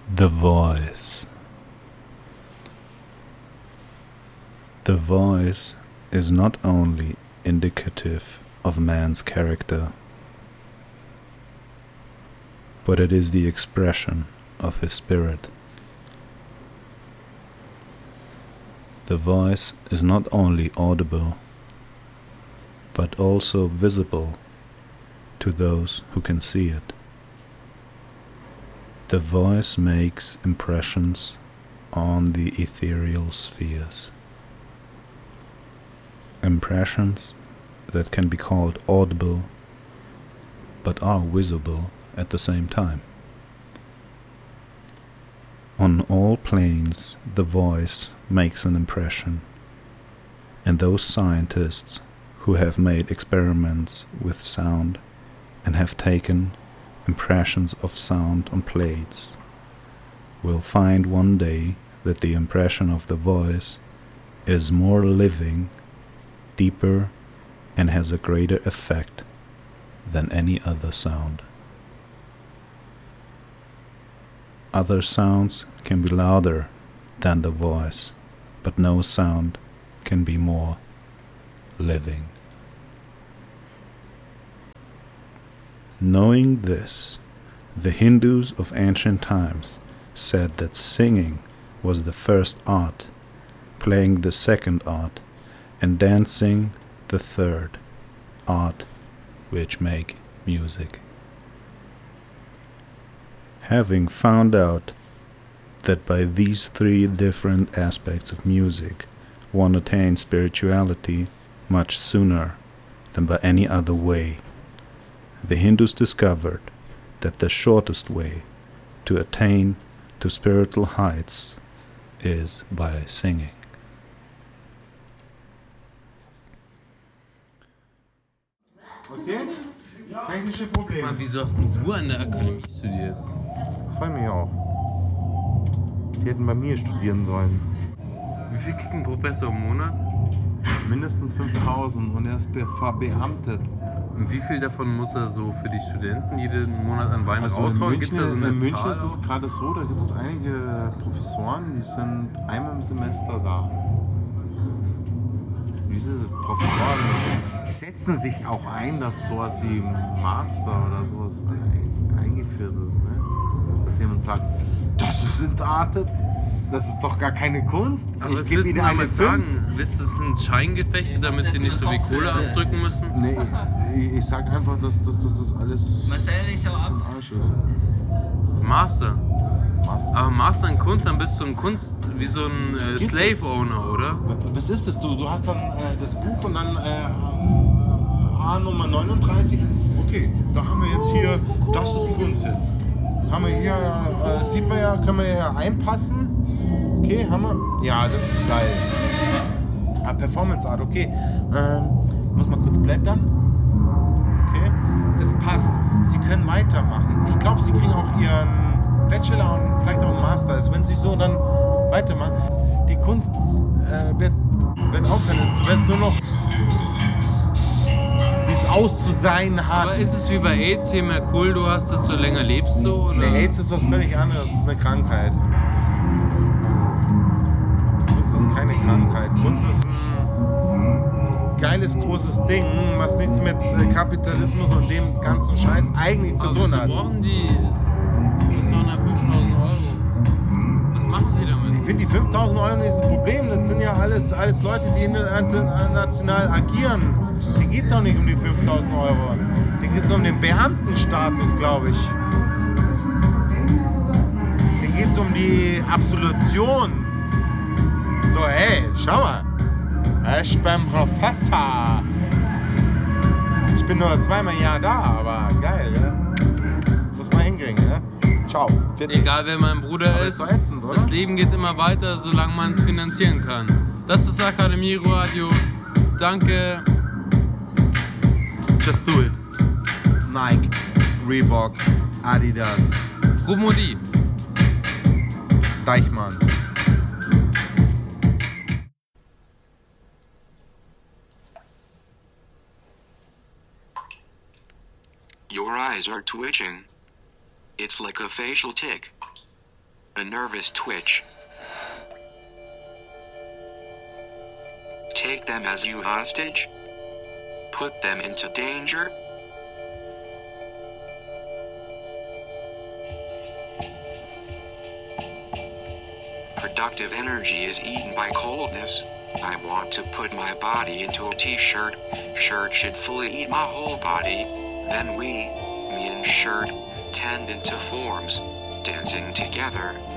The voice. The voice is not only indicative of man's character, but it is the expression of his spirit. The voice is not only audible, but also visible to those who can see it. The voice makes impressions on the ethereal spheres. Impressions that can be called audible, but are visible at the same time. On all planes, the voice makes an impression, and those scientists who have made experiments with sound and have taken impressions of sound on plates will find one day that the impression of the voice is more living, deeper, and has a greater effect than any other sound. Other sounds can be louder than the voice, but no sound can be more living. Knowing this, the Hindus of ancient times said that singing was the first art, playing the second art, and dancing the third art, which make music. Having found out that by these three different aspects of music one attains spirituality much sooner than by any other way, the Hindus discovered that the shortest way to attain to spiritual heights is by singing. Okay? Technische Probleme. Mann, wieso hast denn du an der Akademie studiert? Das freut mich auch. Die hätten bei mir studieren sollen. Wie viel kriegt ein Professor im Monat? Mindestens 5.000 und er ist verbeamtet. Und wie viel davon muss er so für die Studenten jeden Monat an Wein Also raushauen? Gibt's da so eine in München Zahl ist es auch? gerade so, da gibt es einige Professoren, die sind einmal im Semester da. Diese Professoren setzen sich auch ein, dass sowas wie Master oder sowas eingeführt ist. Ne? Dass jemand sagt, das ist entartet, das ist doch gar keine Kunst. Aber was gebe willst du dir eine damit 5. sagen? Wisst du, das sind Scheingefechte, damit sie nicht so wie Kohle abdrücken müssen? Nee, ich sag einfach, dass das alles Marcel, ich hau ab. im Arsch ist. Master. Master. Aber Master in Kunst, dann bist du ein Kunst wie so ein Gibt's das? Slave-Owner, oder? Was ist das? Du hast dann das Buch und dann A Nummer 39. Okay, da haben wir jetzt hier, das ist Kunst jetzt. Haben wir hier, sieht man ja, können wir hier einpassen. Okay, haben wir. Ja, das ist geil. Performance Art, okay. Muss mal kurz blättern. Okay, das passt. Sie können weitermachen. Ich glaube, Sie kriegen auch Ihren Bachelor und vielleicht auch einen Master. Also wenn Sie so dann weitermachen. Die Kunst wird aufhören. Du wirst nur noch, wie es auszusein hat. Aber ist es wie bei AIDS, je mehr Kohl du hast, desto länger lebst du? Oder? Nee, AIDS ist was völlig anderes. Das ist eine Krankheit. Kunst ist keine Krankheit. Kunst ist ein geiles, großes Ding, was nichts mit Kapitalismus und dem ganzen Scheiß eigentlich zu tun hat. Brauchen die Professoren 5.000 Euro? Was machen sie damit? Ich finde die 5.000 Euro nicht das Problem. Das sind ja alles Leute, die international agieren. Denen geht es auch nicht um die 5.000 Euro. Denen geht es um den Beamtenstatus, glaube ich. Denen geht es um die Absolution. So, hey, schau mal. Ich bin Professor. Ich bin nur 2-mal im Jahr da, aber geil, ne? Muss man hinkriegen, ne? Ciao. Egal wer mein Bruder Aber ist, ist doch ätzend, oder? das Leben geht immer weiter, solange man es finanzieren kann. Das ist Akademie Radio. Danke. Just do it. Nike, Reebok, Adidas, Rumodi. Deichmann. Your eyes are twitching. It's like a facial tic. A nervous twitch. Take them as you hostage? Put them into danger? Productive energy is eaten by coldness. I want to put my body into a t-shirt. Shirt should fully eat my whole body. Then we, me and shirt, tend into forms, dancing together.